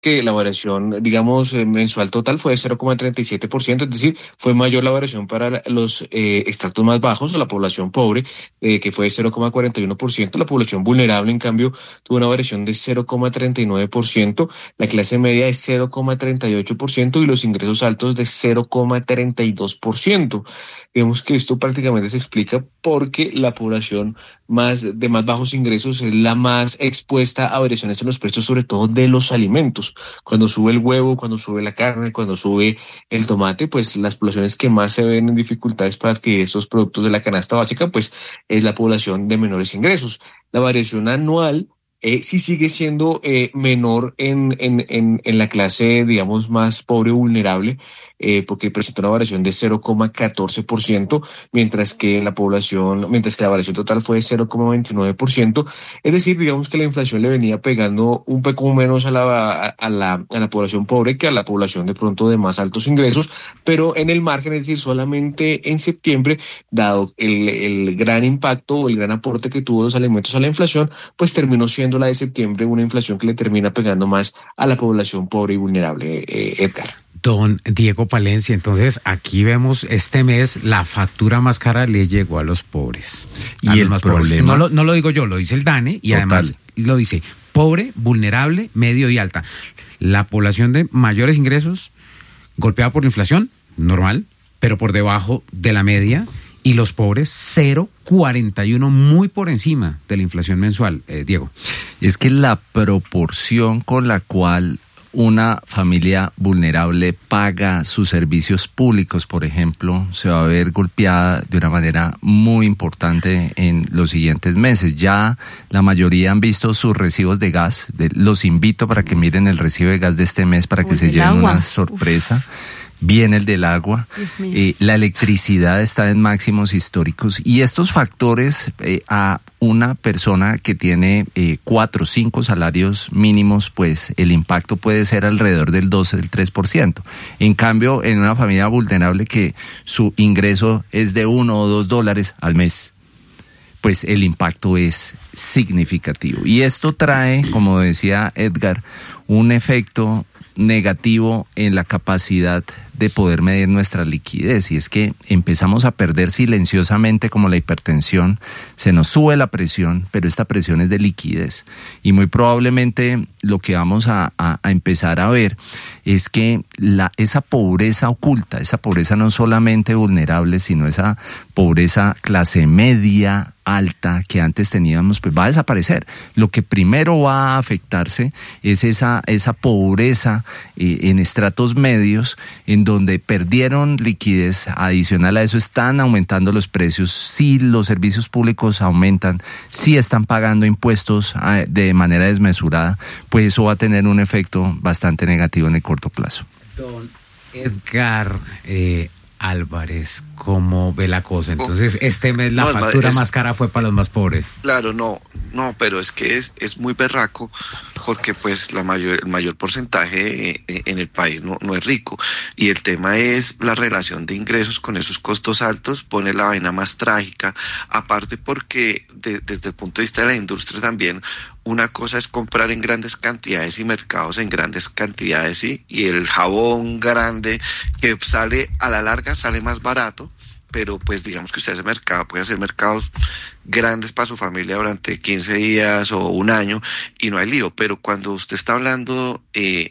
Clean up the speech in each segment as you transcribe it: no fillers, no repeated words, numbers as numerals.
que la variación, digamos, mensual total fue de 0,37%, es decir, fue mayor la variación para los estratos más bajos o la población pobre, que fue de 0,41%. La población vulnerable, en cambio, tuvo una variación de 0,39%, la clase media de 0,38% y los ingresos altos de 0,32%. Digamos que esto prácticamente se explica porque la población de más bajos ingresos es la más expuesta a variaciones en los precios, sobre todo de los alimentos. Cuando sube el huevo, cuando sube la carne, cuando sube el tomate, pues las poblaciones que más se ven en dificultades para adquirir estos productos de la canasta básica, pues es la población de menores ingresos. La variación anual sí sigue siendo menor en la clase, digamos, más pobre o vulnerable, porque presenta una variación de 0,14%, mientras que la variación total fue de 0,29%. Es decir, digamos que la inflación le venía pegando un poco menos a la población pobre que a la población de pronto de más altos ingresos, pero en el margen, es decir, solamente en septiembre, dado el gran impacto o el gran aporte que tuvo los alimentos a la inflación, pues terminó siendo la de septiembre una inflación que le termina pegando más a la población pobre y vulnerable, Edgar. Don Diego Palencia, entonces aquí vemos este mes la factura más cara le llegó a los pobres. Y el más problema... No lo digo yo, lo dice el DANE y total. Además lo dice pobre, vulnerable, medio y alta. La población de mayores ingresos golpeada por la inflación, normal, pero por debajo de la media. Y los pobres 0,41, muy por encima de la inflación mensual, Diego. Es que la proporción con la cual una familia vulnerable paga sus servicios públicos, por ejemplo, se va a ver golpeada de una manera muy importante en los siguientes meses. Ya la mayoría han visto sus recibos de gas. Los invito para que miren el recibo de gas de este mes para que se lleven una sorpresa. Uf. Viene el del agua, la electricidad está en máximos históricos y estos factores a una persona que tiene 4 o 5 salarios mínimos, pues el impacto puede ser alrededor del 12, del 3%. En cambio, en una familia vulnerable que su ingreso es de $1 o $2 al mes, pues el impacto es significativo. Y esto trae, como decía Edgar, un efecto negativo en la capacidad de poder medir nuestra liquidez, y es que empezamos a perder silenciosamente, como la hipertensión, se nos sube la presión, pero esta presión es de liquidez, y muy probablemente lo que vamos a empezar a ver es que esa pobreza oculta, esa pobreza no solamente vulnerable, sino esa pobreza clase media, alta, que antes teníamos, pues va a desaparecer. Lo que primero va a afectarse es esa pobreza en estratos medios, en donde perdieron liquidez. Adicional a eso, están aumentando los precios. Si los servicios públicos aumentan, si están pagando impuestos de manera desmesurada, pues eso va a tener un efecto bastante negativo en el corto plazo. Don Edgar Álvarez, ¿cómo ve la cosa? Entonces, este mes la factura más cara fue para los más pobres. Claro, no, pero es que es muy berraco, porque pues el mayor porcentaje en el país no es rico, y el tema es la relación de ingresos con esos costos altos, pone la vaina más trágica, aparte porque desde el punto de vista de la industria también, una cosa es comprar en grandes cantidades y mercados en grandes cantidades, ¿sí? Y el jabón grande que sale a la larga sale más barato, pero pues digamos que usted puede hacer mercados grandes para su familia durante 15 días o un año y no hay lío, pero cuando usted está hablando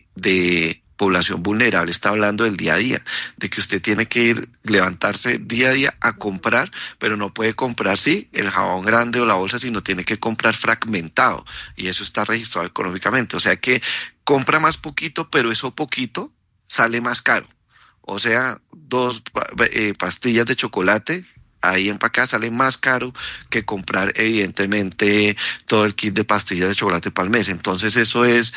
de población vulnerable, está hablando del día a día, de que usted tiene que levantarse día a día a comprar, pero no puede comprar, sí, el jabón grande o la bolsa, sino tiene que comprar fragmentado, y eso está registrado económicamente, o sea que compra más poquito, pero eso poquito sale más caro. O sea, 2 pastillas de chocolate ahí empacadas sale más caro que comprar evidentemente todo el kit de pastillas de chocolate para el mes. Entonces eso es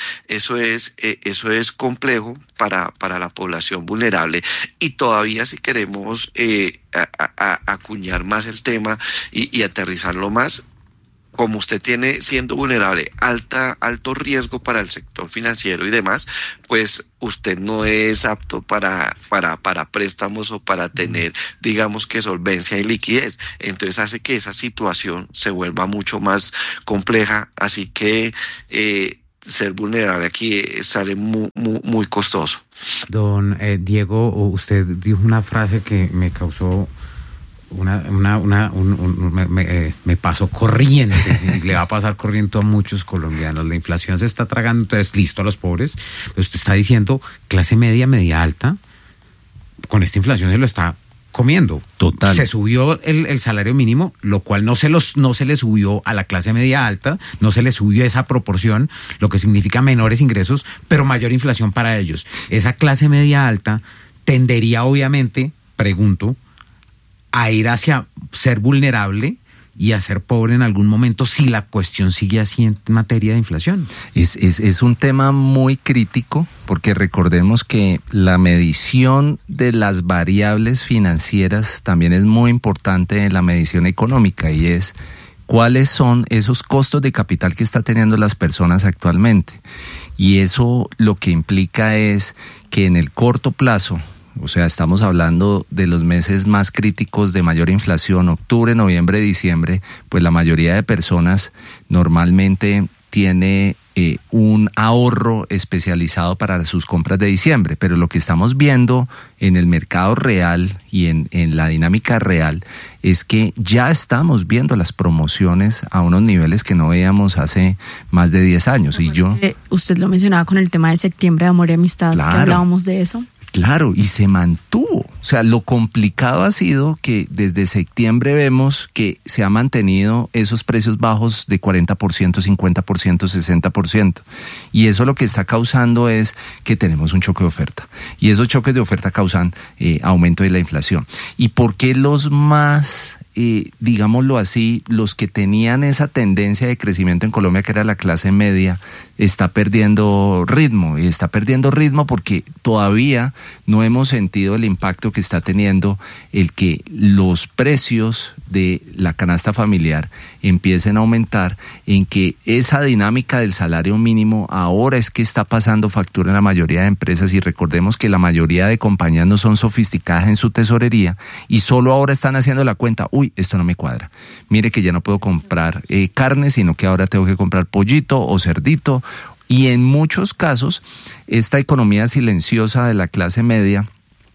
complejo para la población vulnerable, y todavía si queremos acuñar más el tema y aterrizarlo más, como usted tiene, siendo vulnerable, alto riesgo para el sector financiero y demás, pues usted no es apto para préstamos o para tener, digamos que solvencia y liquidez. Entonces hace que esa situación se vuelva mucho más compleja. Así que ser vulnerable aquí sale muy costoso. Don Diego, usted dijo una frase que me causó me pasó corriente, y le va a pasar corriente a muchos colombianos. La inflación se está tragando, entonces listo a los pobres, pero usted está diciendo clase media, media alta, con esta inflación se lo está comiendo. Total. Se subió el salario mínimo, lo cual no se le subió a la clase media alta, no se le subió esa proporción, lo que significa menores ingresos, pero mayor inflación para ellos. Esa clase media alta tendería, obviamente, pregunto, a ir hacia ser vulnerable y a ser pobre en algún momento si la cuestión sigue así en materia de inflación. Es un tema muy crítico, porque recordemos que la medición de las variables financieras también es muy importante en la medición económica, y es cuáles son esos costos de capital que están teniendo las personas actualmente. Y eso lo que implica es que en el corto plazo, o sea, estamos hablando de los meses más críticos de mayor inflación, octubre, noviembre, diciembre, pues la mayoría de personas normalmente tiene un ahorro especializado para sus compras de diciembre, pero lo que estamos viendo en el mercado real y en la dinámica real es que ya estamos viendo las promociones a unos niveles que no veíamos hace más de 10 años. Y yo, usted lo mencionaba con el tema de septiembre de amor y amistad, claro, que hablábamos de eso. Claro, y se mantuvo. O sea, lo complicado ha sido que desde septiembre vemos que se han mantenido esos precios bajos de 40%, 50%, 60%. Y eso lo que está causando es que tenemos un choque de oferta. Y esos choques de oferta causan aumento de la inflación. ¿Y por qué los más, digámoslo así, los que tenían esa tendencia de crecimiento en Colombia, que era la clase media, está perdiendo ritmo? Y está perdiendo ritmo porque todavía no hemos sentido el impacto que está teniendo el que los precios de la canasta familiar empiecen a aumentar, en que esa dinámica del salario mínimo ahora es que está pasando factura en la mayoría de empresas. Y recordemos que la mayoría de compañías no son sofisticadas en su tesorería y solo ahora están haciendo la cuenta: uy, esto no me cuadra, mire que ya no puedo comprar carne, sino que ahora tengo que comprar pollito o cerdito. Y en muchos casos, esta economía silenciosa de la clase media,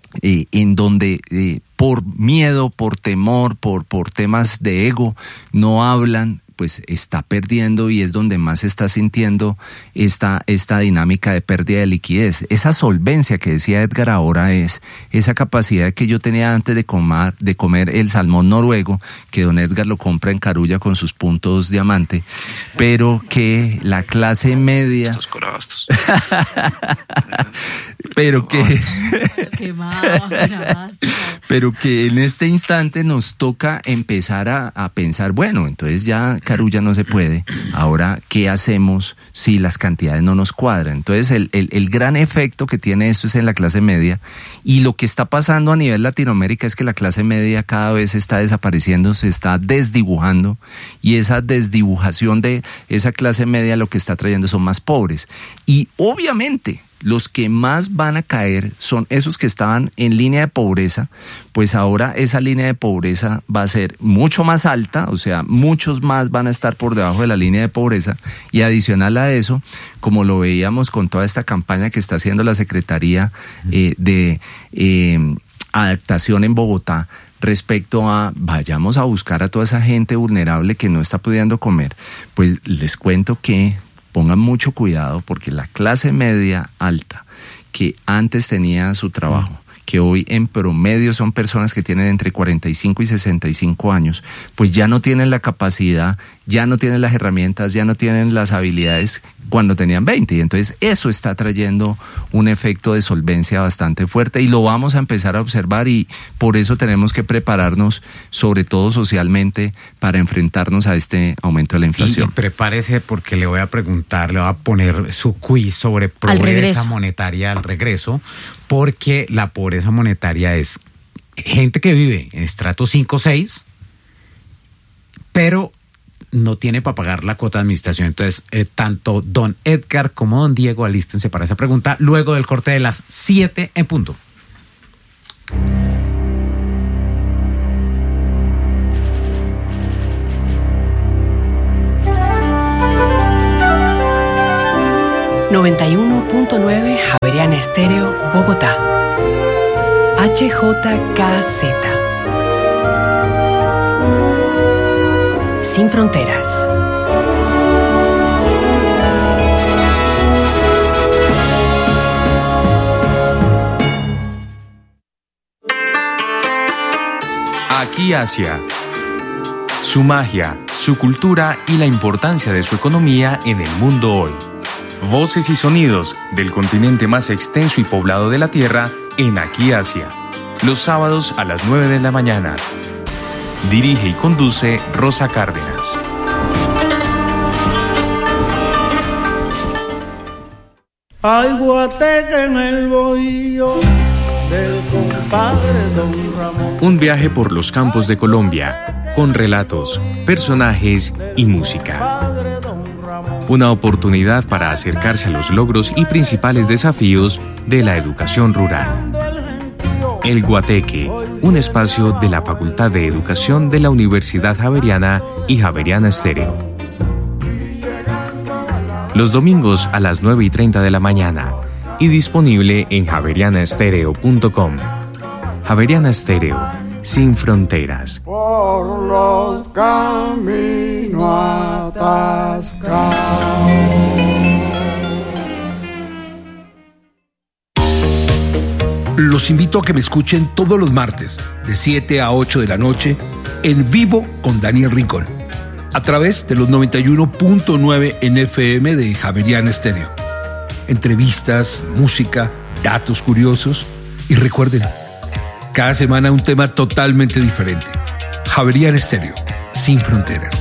en donde por miedo, por temor, por temas de ego, no hablan, pues está perdiendo, y es donde más se está sintiendo esta dinámica de pérdida de liquidez. Esa solvencia que decía Edgar ahora es esa capacidad que yo tenía antes de comer el salmón noruego, que don Edgar lo compra en Carulla con sus puntos diamante, pero que la clase media... Estos corabastos. Pero que en este instante nos toca empezar a pensar, bueno, entonces ya Carulla no se puede, ahora ¿qué hacemos si las cantidades no nos cuadran? Entonces el gran efecto que tiene esto es en la clase media, y lo que está pasando a nivel Latinoamérica es que la clase media cada vez está desapareciendo, se está desdibujando, y esa desdibujación de esa clase media lo que está trayendo son más pobres. Y obviamente los que más van a caer son esos que estaban en línea de pobreza, pues ahora esa línea de pobreza va a ser mucho más alta, o sea, muchos más van a estar por debajo de la línea de pobreza. Y adicional a eso, como lo veíamos con toda esta campaña que está haciendo la Secretaría de Adaptación en Bogotá, respecto a vayamos a buscar a toda esa gente vulnerable que no está pudiendo comer, pues les cuento que pongan mucho cuidado, porque la clase media alta, que antes tenía su trabajo, que hoy en promedio son personas que tienen entre 45 y 65 años, pues ya no tienen la capacidad, ya no tienen las herramientas, ya no tienen las habilidades cuando tenían 20. Y entonces eso está trayendo un efecto de solvencia bastante fuerte, y lo vamos a empezar a observar, y por eso tenemos que prepararnos, sobre todo socialmente, para enfrentarnos a este aumento de la inflación. Y prepárese, porque le voy a preguntar, le voy a poner su quiz sobre pobreza monetaria al regreso, porque la pobreza monetaria es gente que vive en estrato 5 o 6, pero no tiene para pagar la cuota de administración. Entonces, tanto don Edgar como don Diego, alístense para esa pregunta luego del corte de las 7 en punto. 91.9 Javeriana Estéreo, Bogotá. HJKZ. Sin fronteras. Aquí Asia. Su magia, su cultura y la importancia de su economía en el mundo hoy. Voces y sonidos del continente más extenso y poblado de la Tierra en Aquí Asia. Los sábados a las 9 de la mañana. Dirige y conduce Rosa Cárdenas. Hay guateque en el bohío del compadre Don Ramón. Un viaje por los campos de Colombia, con relatos, personajes y música. Una oportunidad para acercarse a los logros y principales desafíos de la educación rural. El Guateque, un espacio de la Facultad de Educación de la Universidad Javeriana y Javeriana Estéreo. Los domingos a las 9:30 de la mañana y disponible en javerianaestereo.com. Javeriana Estéreo, sin fronteras. Por los caminos atascados. Los invito a que me escuchen todos los martes, de 7 a 8 de la noche, en vivo con Daniel Rincón, a través de los 91.9 en FM de Javeriana Estéreo. Entrevistas, música, datos curiosos y recuerden, cada semana un tema totalmente diferente. Javeriana Estéreo, sin fronteras.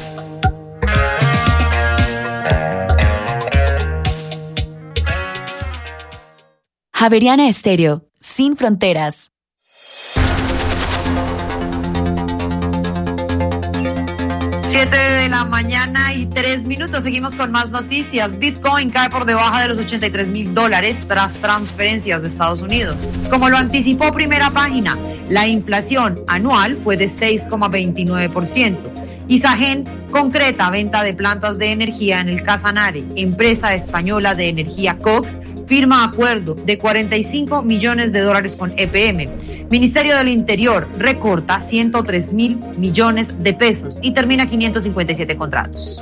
Javeriana Estéreo, sin fronteras. 7:03 a.m. Seguimos con más noticias. Bitcoin cae por debajo de los $83,000 tras transferencias de Estados Unidos. Como lo anticipó Primera Página, la inflación anual fue de 6,29%. Isagen concreta venta de plantas de energía en el Casanare. Empresa española de energía Cox firma acuerdo de $45 millones con EPM. Ministerio del Interior recorta 103,000 millones de pesos y termina 557 contratos.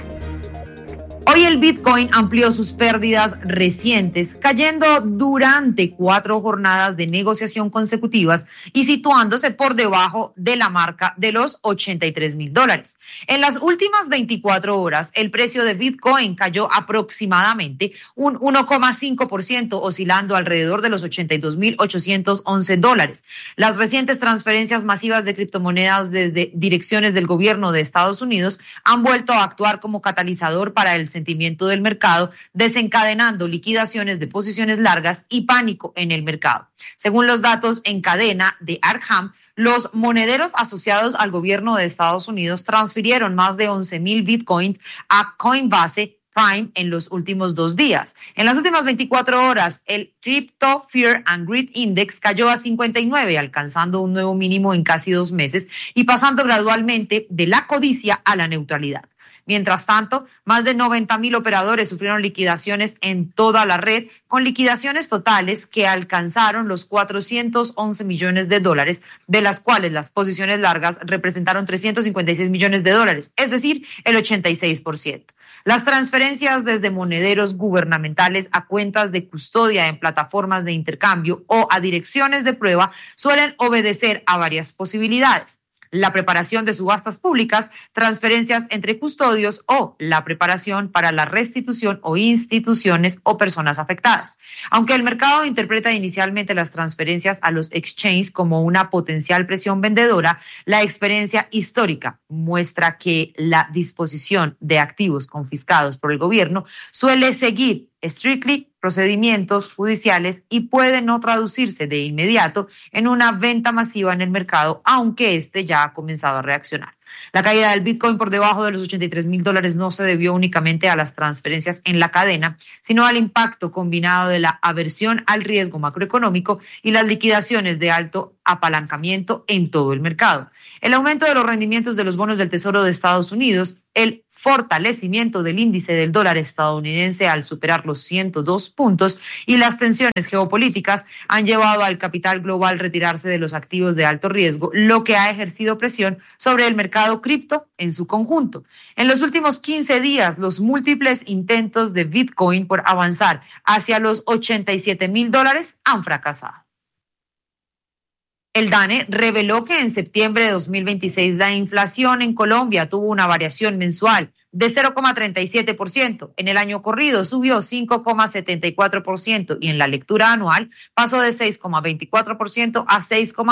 Hoy el Bitcoin amplió sus pérdidas recientes, cayendo durante 4 jornadas de negociación consecutivas y situándose por debajo de la marca de los $83,000. En las últimas 24 horas, el precio de Bitcoin cayó aproximadamente un 1,5%, oscilando alrededor de los $82,811. Las recientes transferencias masivas de criptomonedas desde direcciones del gobierno de Estados Unidos han vuelto a actuar como catalizador para el sentimiento del mercado, desencadenando liquidaciones de posiciones largas y pánico en el mercado. Según los datos en cadena de Arkham, los monederos asociados al gobierno de Estados Unidos transfirieron más de 11,000 bitcoins a Coinbase Prime en los últimos 2 días. En las últimas 24 horas, el Crypto Fear and Greed Index cayó a 59, alcanzando un nuevo mínimo en casi 2 meses y pasando gradualmente de la codicia a la neutralidad. Mientras tanto, más de 90,000 operadores sufrieron liquidaciones en toda la red, con liquidaciones totales que alcanzaron los $411 millones, de las cuales las posiciones largas representaron $356 millones, es decir, el 86%. Las transferencias desde monederos gubernamentales a cuentas de custodia en plataformas de intercambio o a direcciones de prueba suelen obedecer a varias posibilidades: la preparación de subastas públicas, transferencias entre custodios o la preparación para la restitución o instituciones o personas afectadas. Aunque el mercado interpreta inicialmente las transferencias a los exchanges como una potencial presión vendedora, la experiencia histórica muestra que la disposición de activos confiscados por el gobierno suele seguir strictly procedimientos judiciales y puede no traducirse de inmediato en una venta masiva en el mercado, aunque este ya ha comenzado a reaccionar. La caída del Bitcoin por debajo de los $83,000 no se debió únicamente a las transferencias en la cadena, sino al impacto combinado de la aversión al riesgo macroeconómico y las liquidaciones de alto apalancamiento en todo el mercado. El aumento de los rendimientos de los bonos del Tesoro de Estados Unidos, el fortalecimiento del índice del dólar estadounidense al superar los 102 puntos y las tensiones geopolíticas han llevado al capital global retirarse de los activos de alto riesgo, lo que ha ejercido presión sobre el mercado cripto en su conjunto. En los últimos 15 días, los múltiples intentos de Bitcoin por avanzar hacia los $87,000 han fracasado. El DANE reveló que en septiembre de 2026 la inflación en Colombia tuvo una variación mensual de 0,37%. En el año corrido subió 5,74% y en la lectura anual pasó de 6,24% a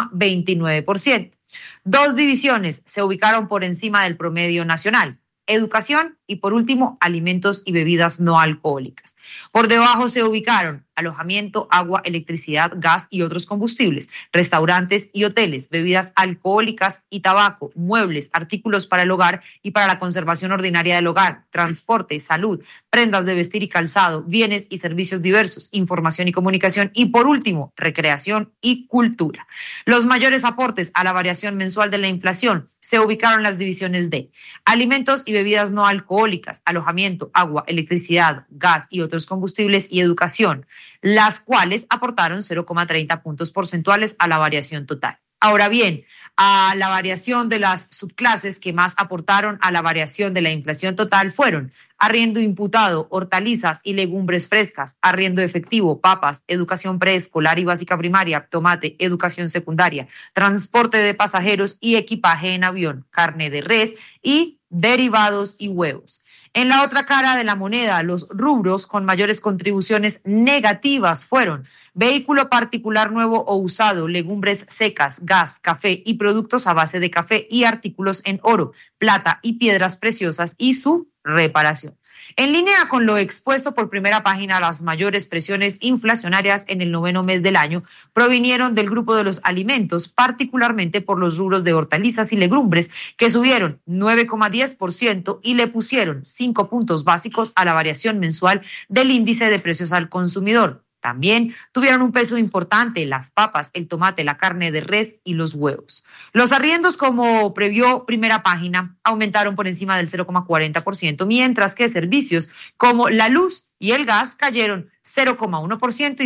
6,29%. Dos divisiones se ubicaron por encima del promedio nacional: educación y, por último, alimentos y bebidas no alcohólicas. Por debajo se ubicaron alojamiento, agua, electricidad, gas y otros combustibles, restaurantes y hoteles, bebidas alcohólicas y tabaco, muebles, artículos para el hogar y para la conservación ordinaria del hogar, transporte, salud, prendas de vestir y calzado, bienes y servicios diversos, información y comunicación y, por último, recreación y cultura. Los mayores aportes a la variación mensual de la inflación se ubicaron en las divisiones de alimentos y bebidas no alcohólicas, alojamiento, agua, electricidad, gas y otros combustibles y educación, las cuales aportaron 0,30 puntos porcentuales a la variación total. Ahora bien, a la variación de las subclases que más aportaron a la variación de la inflación total fueron arriendo imputado, hortalizas y legumbres frescas, arriendo efectivo, papas, educación preescolar y básica primaria, tomate, educación secundaria, transporte de pasajeros y equipaje en avión, carne de res y derivados y huevos. En la otra cara de la moneda, los rubros con mayores contribuciones negativas fueron vehículo particular nuevo o usado, legumbres secas, gas, café y productos a base de café y artículos en oro, plata y piedras preciosas y su reparación. En línea con lo expuesto por Primera Página, las mayores presiones inflacionarias en el 9º mes del año provinieron del grupo de los alimentos, particularmente por los rubros de hortalizas y legumbres, que subieron 9,10% y le pusieron 5 puntos básicos a la variación mensual del índice de precios al consumidor. También tuvieron un peso importante las papas, el tomate, la carne de res y los huevos. Los arriendos, como previó Primera Página, aumentaron por encima del 0,40%, mientras que servicios como la luz y el gas cayeron 0,1% y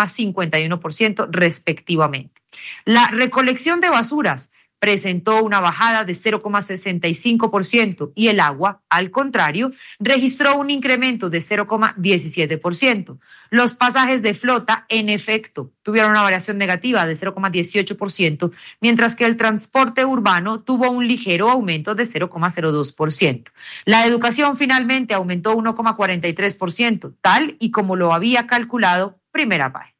0,51% respectivamente. La recolección de basuras presentó una bajada de 0,65% y el agua, al contrario, registró un incremento de 0,17%. Los pasajes de flota, en efecto, tuvieron una variación negativa de 0,18%, mientras que el transporte urbano tuvo un ligero aumento de 0,02%. La educación finalmente aumentó 1,43%, tal y como lo había calculado Primera Página.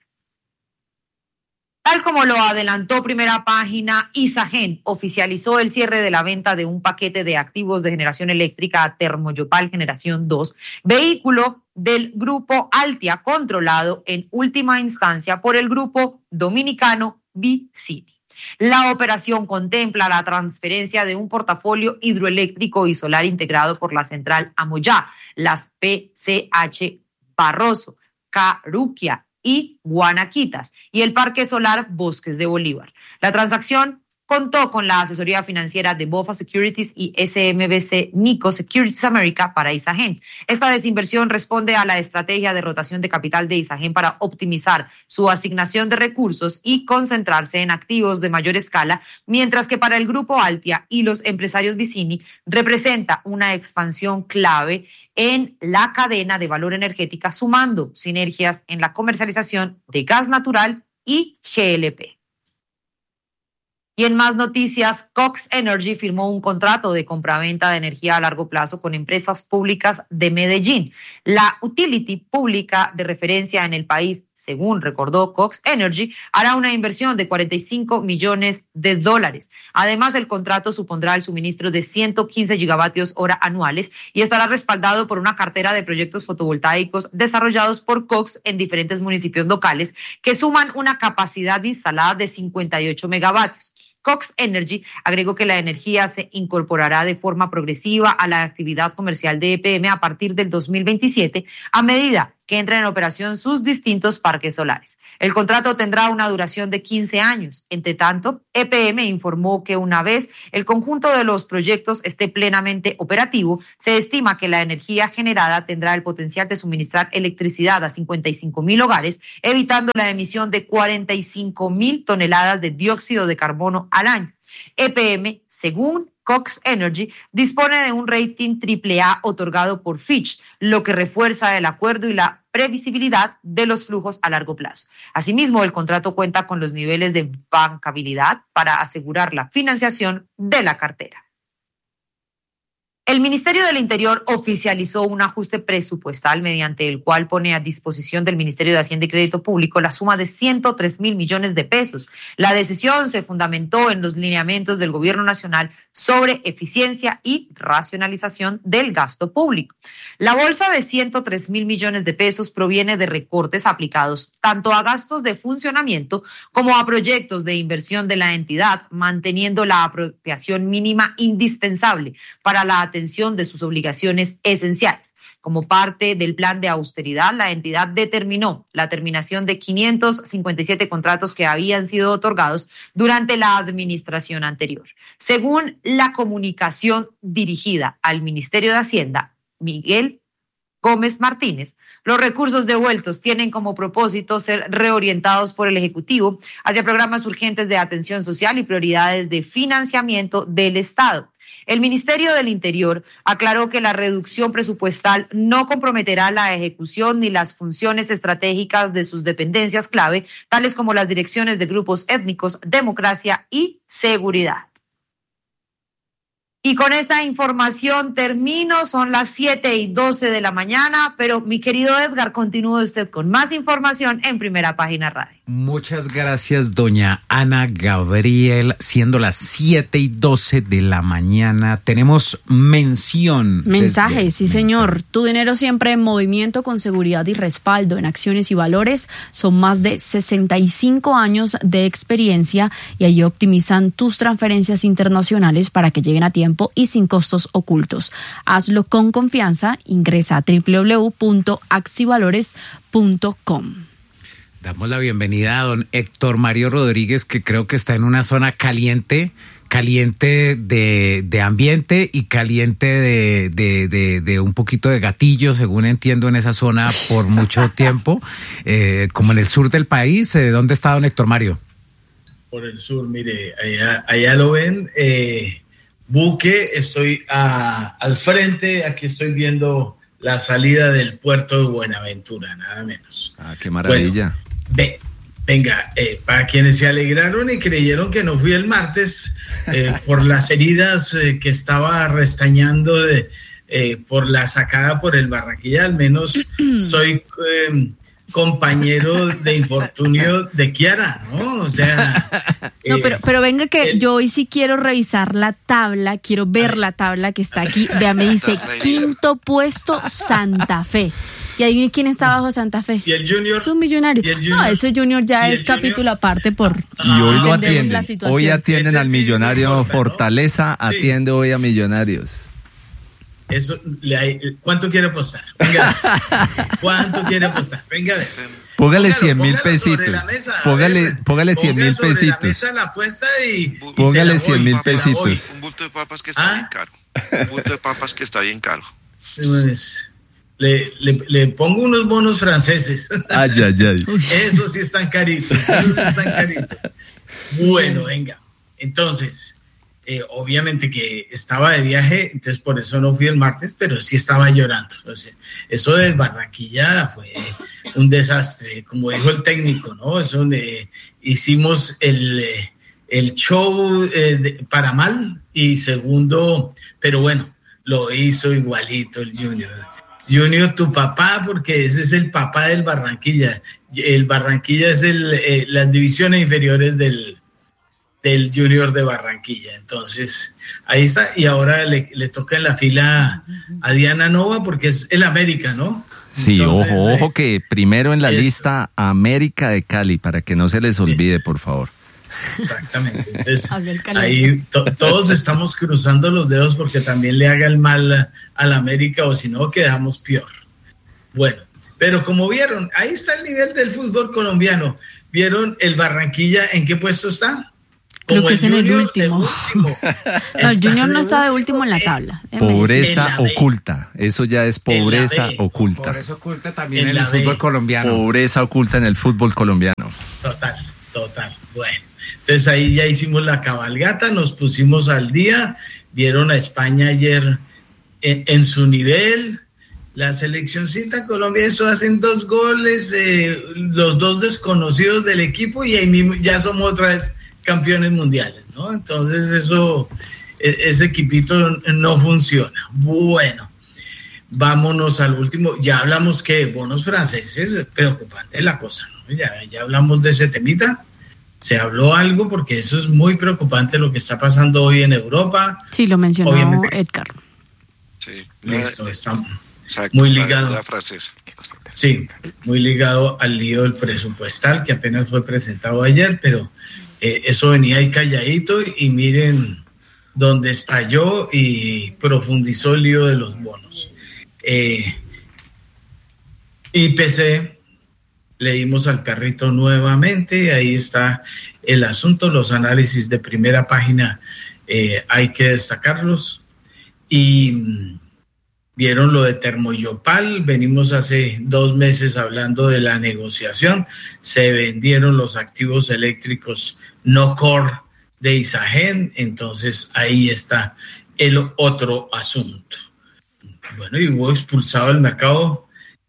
Tal como lo adelantó Primera Página, Isagen oficializó el cierre de la venta de un paquete de activos de generación eléctrica a Termoyopal Generación 2, vehículo del grupo Altia, controlado en última instancia por el grupo dominicano B-City. La operación contempla la transferencia de un portafolio hidroeléctrico y solar integrado por la central Amoyá, las PCH Barroso, Caruquia y Guanaquitas, y el Parque Solar Bosques de Bolívar. La transacción contó con la asesoría financiera de BofA Securities y SMBC Nikko Securities America para Isagen. Esta desinversión responde a la estrategia de rotación de capital de Isagen para optimizar su asignación de recursos y concentrarse en activos de mayor escala, mientras que para el grupo Altia y los empresarios Vicini representa una expansión clave en la cadena de valor energética, sumando sinergias en la comercialización de gas natural y GLP. Y en más noticias, Cox Energy firmó un contrato de compraventa de energía a largo plazo con empresas públicas de Medellín. La utility pública de referencia en el país, según recordó Cox Energy, hará una inversión de $45 millones. Además, el contrato supondrá el suministro de 115 gigavatios hora anuales y estará respaldado por una cartera de proyectos fotovoltaicos desarrollados por Cox en diferentes municipios locales que suman una capacidad instalada de 58 megavatios. Cox Energy agregó que la energía se incorporará de forma progresiva a la actividad comercial de EPM a partir del 2027, a medida que entren en operación sus distintos parques solares. El contrato tendrá una duración de 15 años. Entre tanto, EPM informó que una vez el conjunto de los proyectos esté plenamente operativo, se estima que la energía generada tendrá el potencial de suministrar electricidad a 55.000 hogares, evitando la emisión de 45.000 toneladas de dióxido de carbono al año. EPM, según Cox Energy, dispone de un rating AAA otorgado por Fitch, lo que refuerza el acuerdo y la previsibilidad de los flujos a largo plazo. Asimismo, el contrato cuenta con los niveles de bancabilidad para asegurar la financiación de la cartera. El Ministerio del Interior oficializó un ajuste presupuestal mediante el cual pone a disposición del Ministerio de Hacienda y Crédito Público la suma de 103.000 millones de pesos. La decisión se fundamentó en los lineamientos del Gobierno Nacional sobre eficiencia y racionalización del gasto público. La bolsa de 103.000 millones de pesos proviene de recortes aplicados tanto a gastos de funcionamiento como a proyectos de inversión de la entidad, manteniendo la apropiación mínima indispensable para la atención de sus obligaciones esenciales. Como parte del plan de austeridad, la entidad determinó la terminación de 557 contratos que habían sido otorgados durante la administración anterior. Según la comunicación dirigida al Ministerio de Hacienda, Miguel Gómez Martínez, los recursos devueltos tienen como propósito ser reorientados por el Ejecutivo hacia programas urgentes de atención social y prioridades de financiamiento del Estado. El Ministerio del Interior aclaró que la reducción presupuestal no comprometerá la ejecución ni las funciones estratégicas de sus dependencias clave, tales como las direcciones de grupos étnicos, democracia y seguridad. Y con esta información termino, son las 7:12 de la mañana, pero mi querido Edgar, continúe usted con más información en Primera Página Radio. Muchas gracias, doña Ana Gabriel. Siendo las 7:12 de la mañana, tenemos mensajes, sí señor. Tu dinero siempre en movimiento, con seguridad y respaldo en acciones y valores. Son más de 65 años de experiencia y allí optimizan tus transferencias internacionales para que lleguen a tiempo y sin costos ocultos. Hazlo con confianza. Ingresa a www.axivalores.com. Damos la bienvenida a don Héctor Mario Rodríguez, que creo que está en una zona caliente de ambiente y caliente de un poquito de gatillo, según entiendo, en esa zona por mucho tiempo, como en el sur del país. ¿Dónde está don Héctor Mario? Por el sur, mire, allá lo ven, buque, estoy al frente, aquí estoy viendo la salida del puerto de Buenaventura, nada menos. Ah, qué maravilla. Bueno, venga, para quienes se alegraron y creyeron que no fui el martes por las heridas que estaba restañando por la sacada por el Barranquilla, al menos soy compañero de infortunio de Kiara, ¿no? O sea... No, pero venga que yo hoy sí quiero revisar la tabla, quiero ver la tabla que está aquí. Vea, me dice quinto puesto Santa Fe. ¿Y adivine quién está bajo Santa Fe? ¿Y el Junior? Es un millonario. No, ese Junior ya es capítulo aparte por... Y hoy lo atienden. Hoy atienden al millonario Fortaleza, ¿no? Atiende hoy a Millonarios. Eso, ¿cuánto quiere apostar? Venga, ¿cuánto quiere apostar? Venga, póngale 100,000 pesitos. Póngale 100,000 pesitos. Póngale 100,000 pesitos. Un bulto de papas que está bien caro. Un bulto de papas que está bien caro. Le pongo unos bonos franceses. Ay. Esos sí están caritos. Bueno, venga. Entonces, obviamente que estaba de viaje, entonces por eso no fui el martes, pero sí estaba llorando. O sea, eso del Barranquilla fue un desastre, como dijo el técnico, ¿no? Eso hicimos el show para mal, y segundo, pero bueno, lo hizo igualito el Junior. Junior, tu papá, porque ese es el papá del Barranquilla. El Barranquilla es las divisiones inferiores del Junior de Barranquilla. Entonces, ahí está. Y ahora le toca en la fila a Diana Nova, porque es el América, ¿no? Sí, entonces, ojo que primero en la lista América de Cali, para que no se les olvide, por favor. Exactamente. Entonces, ahí todos estamos cruzando los dedos porque también le haga el mal al América, o si no, quedamos peor. Bueno, Pero como vieron, ahí está el nivel del fútbol colombiano. ¿Vieron el Barranquilla en qué puesto está? Creo Como que es en el último. No, el Junior no está de último en la tabla. Pobreza oculta. Eso ya es pobreza oculta. Pobreza oculta también en el fútbol colombiano. Pobreza oculta en el fútbol colombiano. Total. Bueno, entonces ahí ya hicimos la cabalgata, nos pusimos al día. Vieron a España ayer en su nivel. La seleccioncita Colombia, eso hacen 2 goles, los 2 desconocidos del equipo y ahí mismo ya somos otra vez campeones mundiales, ¿no? Entonces ese equipito no funciona. Bueno, vámonos al último. Ya hablamos que bonos franceses, es preocupante la cosa, ¿no? Ya hablamos de ese temita. Se habló algo porque eso es muy preocupante lo que está pasando hoy en Europa. Sí, lo mencionó obviamente Edgar. Sí, listo, estamos exacto, muy ligado. La francesa. Sí, muy ligado al lío del presupuestal que apenas fue presentado ayer, pero eso venía ahí calladito y miren dónde estalló y profundizó el lío de los bonos. IPC, leímos al carrito nuevamente, ahí está el asunto, los análisis de primera página hay que destacarlos. Y vieron lo de Termoyopal, venimos hace 2 meses hablando de la negociación, se vendieron los activos eléctricos no core de Isagen, entonces ahí está el otro asunto. Bueno, y hubo expulsado del mercado,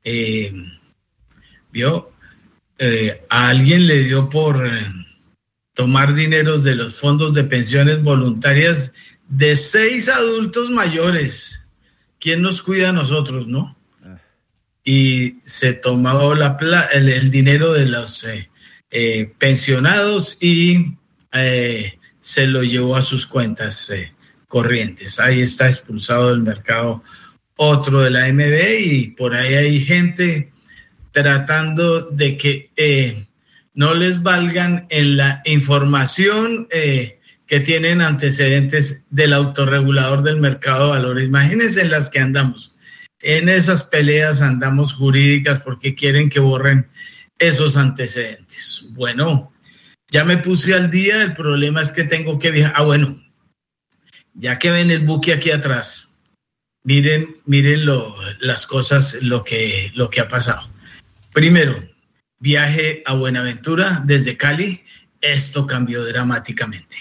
a alguien le dio por tomar dineros de los fondos de pensiones voluntarias de 6 adultos mayores. ¿Quién nos cuida a nosotros, no? Y se tomaba el dinero de los pensionados y se lo llevó a sus cuentas corrientes. Ahí está expulsado del mercado otro de la MB y por ahí hay gente tratando de que no les valgan en la información que tienen antecedentes del autorregulador del mercado de valores. Imagínense en las que andamos. En esas peleas andamos jurídicas porque quieren que borren esos antecedentes. Bueno, ya me puse al día, el problema es que tengo que viajar. Bueno, ya que ven el buque aquí atrás, miren las cosas, lo que ha pasado. Primero, viaje a Buenaventura desde Cali, esto cambió dramáticamente.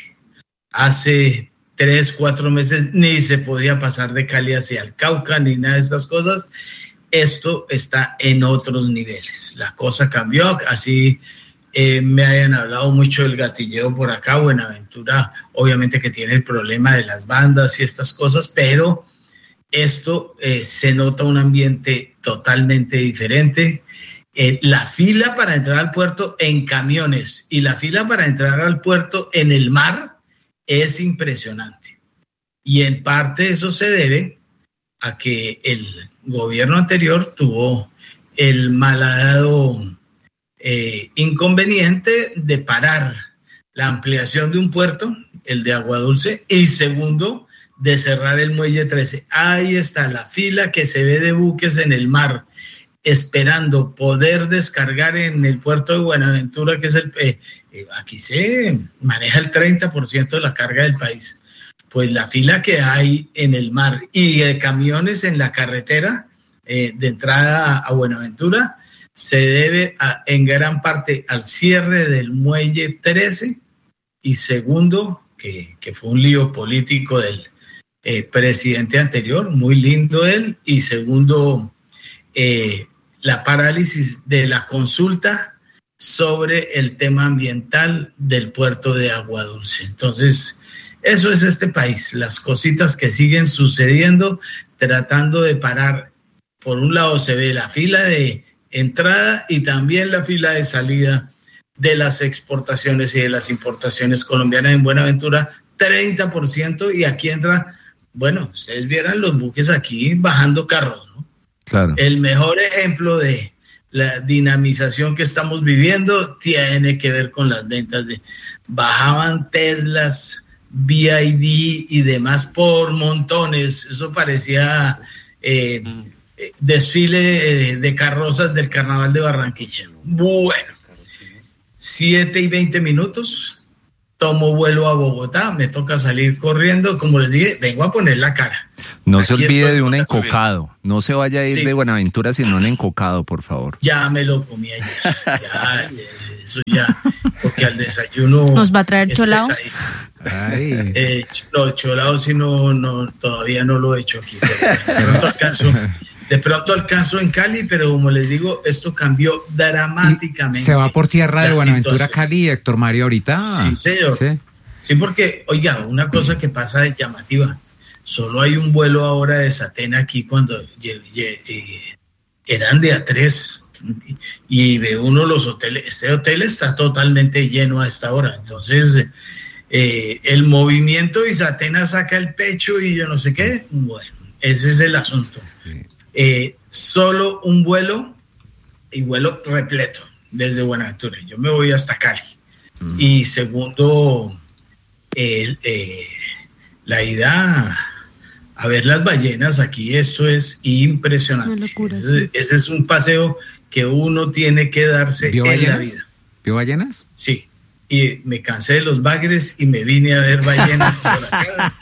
Hace 3-4 meses ni se podía pasar de Cali hacia el Cauca, ni nada de estas cosas. Esto está en otros niveles. La cosa cambió, así me hayan hablado mucho del gatilleo por acá. Buenaventura, obviamente que tiene el problema de las bandas y estas cosas, pero esto se nota un ambiente totalmente diferente. La fila para entrar al puerto en camiones y la fila para entrar al puerto en el mar es impresionante. Y en parte eso se debe a que el gobierno anterior tuvo el malhadado inconveniente de parar la ampliación de un puerto, el de Agua Dulce, y segundo, de cerrar el muelle 13. Ahí está la fila que se ve de buques en el mar, esperando poder descargar en el puerto de Buenaventura, que es aquí se maneja el 30% de la carga del país. Pues la fila que hay en el mar y de camiones en la carretera de entrada a Buenaventura se debe en gran parte al cierre del muelle 13 y segundo, que fue un lío político del presidente anterior, muy lindo él, y segundo, la parálisis de la consulta sobre el tema ambiental del puerto de Agua Dulce. Entonces, eso es este país, las cositas que siguen sucediendo, tratando de parar. Por un lado se ve la fila de entrada y también la fila de salida de las exportaciones y de las importaciones colombianas en Buenaventura, 30%, y aquí entra, bueno, ustedes vieran los buques aquí bajando carros, ¿no? Claro. El mejor ejemplo de la dinamización que estamos viviendo tiene que ver con las ventas bajaban Teslas, BYD y demás por montones. Eso parecía desfile de carrozas del Carnaval de Barranquilla. Bueno, 7:20, tomo vuelo a Bogotá, me toca salir corriendo, como les dije, vengo a poner la cara. No se olvide de un encocado, no se vaya a ir de Buenaventura sin un encocado, por favor. Ya me lo comí ayer, eso ya, porque al desayuno... ¿Nos va a traer cholao? No, cholao sí no, todavía no lo he hecho aquí, pero de pronto alcanzo en Cali, pero como les digo, esto cambió dramáticamente. ¿Se va por tierra de Buenaventura a Cali, Héctor Mario, ahorita? Sí, señor. Sí, porque, oiga, una cosa que pasa de llamativa, solo hay un vuelo ahora de Satena aquí cuando eran de A3 y ve uno los hoteles, este hotel está totalmente lleno a esta hora, entonces el movimiento y Satena saca el pecho y yo no sé qué, bueno, ese es el asunto. Solo un vuelo y vuelo repleto desde Buenaventura. Yo me voy hasta Cali. Y segundo, la ida a ver las ballenas aquí, esto es impresionante. Una locura, ese es un paseo que uno tiene que darse en la vida. ¿Vio ballenas? Sí. Y me cansé de los bagres y me vine a ver ballenas por acá.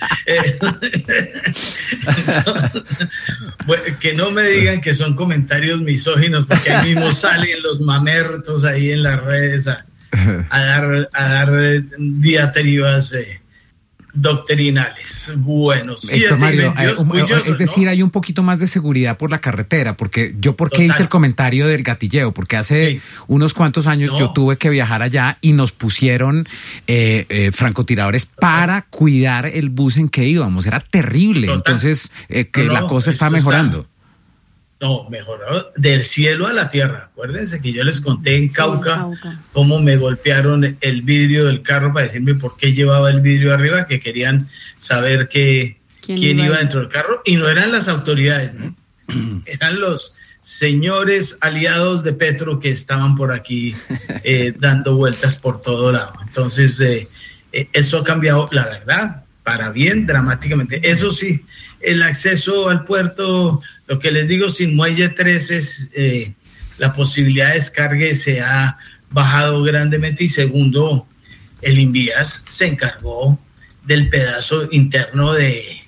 Que no me digan que son comentarios misóginos, porque ahí mismo salen los mamertos ahí en las redes a dar diatribas doctrinales. Bueno, 7:22, es decir, hay un poquito más de seguridad por la carretera, porque yo, ¿por qué hice el comentario del gatilleo? Porque hace unos cuantos años yo tuve que viajar allá y nos pusieron francotiradores para cuidar el bus en que íbamos. Era terrible. Entonces, la cosa está mejorando. No, mejoró del cielo a la tierra. Acuérdense que yo les conté en Cauca cómo me golpearon el vidrio del carro para decirme por qué llevaba el vidrio arriba, que querían saber quién iba dentro del carro, y no eran las autoridades, ¿no? Eran los señores aliados de Petro que estaban por aquí dando vueltas por todo lado. Entonces, eso ha cambiado, la verdad, para bien, dramáticamente. Eso sí, el acceso al puerto, lo que les digo, sin muelle 3 es la posibilidad de descargue se ha bajado grandemente, y segundo, el Invías se encargó del pedazo interno de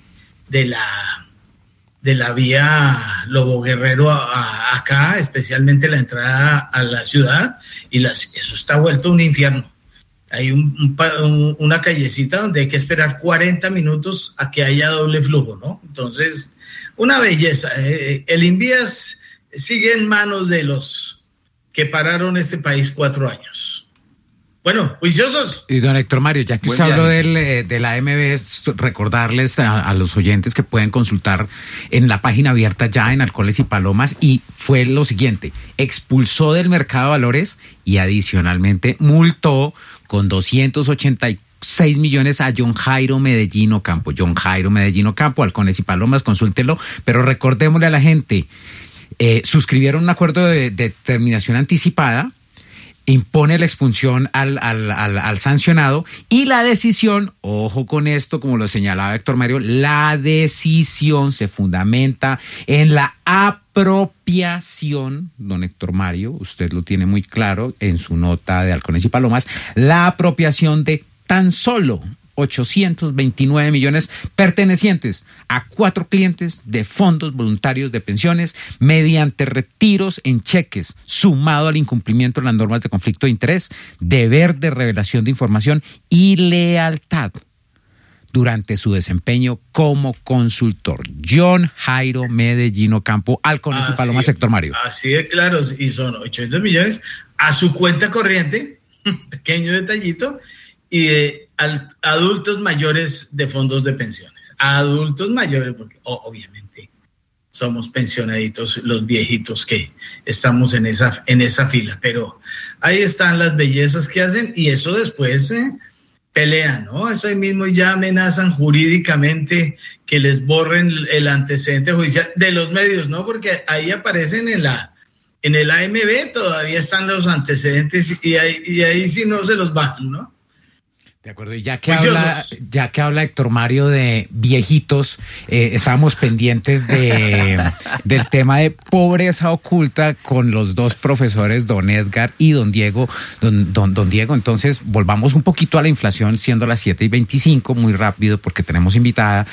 la vía Lobo Guerrero acá, especialmente la entrada a la ciudad, y eso está vuelto un infierno. Hay una callecita donde hay que esperar 40 minutos a que haya doble flujo, ¿no? Entonces, una belleza. El Invías sigue en manos de los que pararon este país 4 años. Bueno, juiciosos. Y don Héctor Mario, ya que usted habló de la AMB, recordarles a los oyentes que pueden consultar en la página abierta ya en Alcoholes y Palomas, y fue lo siguiente: expulsó del mercado de valores y adicionalmente multó con 286 millones a John Jairo Medellín Ocampo. John Jairo Medellín Ocampo, Halcones y Palomas, consúltelo, pero recordémosle a la gente, suscribieron un acuerdo de terminación anticipada, impone la expulsión al sancionado, y la decisión, ojo con esto, como lo señalaba Héctor Mario, la decisión se fundamenta en la apropiación, don Héctor Mario, usted lo tiene muy claro en su nota de Halcones y Palomas, la apropiación de tan solo 829 millones pertenecientes a 4 clientes de fondos voluntarios de pensiones mediante retiros en cheques, sumado al incumplimiento de las normas de conflicto de interés, deber de revelación de información y lealtad durante su desempeño como consultor. John Jairo Medellín Ocampo, Halcones y Palomas, Héctor Mario. Así de claros, y son 800 millones a su cuenta corriente, pequeño detallito, y de adultos mayores de fondos de pensiones. Adultos mayores, porque obviamente somos pensionaditos, los viejitos que estamos en esa fila, pero ahí están las bellezas que hacen, y eso después pelean, ¿no? Eso ahí mismo ya amenazan jurídicamente que les borren el antecedente judicial de los medios, ¿no? Porque ahí aparecen en el AMB, todavía están los antecedentes, y ahí sí no se los bajan, ¿no? De acuerdo, y ya que habla Héctor Mario de viejitos, estábamos pendientes del tema de pobreza oculta con los dos profesores, don Edgar y don Diego. Don Diego, entonces volvamos un poquito a la inflación, siendo las 7:25, muy rápido porque tenemos invitada.